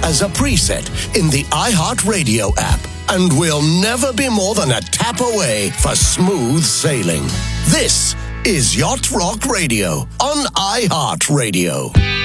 as a preset in the iHeartRadio app. And we'll never be more than a tap away for smooth sailing. This is Yacht Rock Radio on iHeartRadio.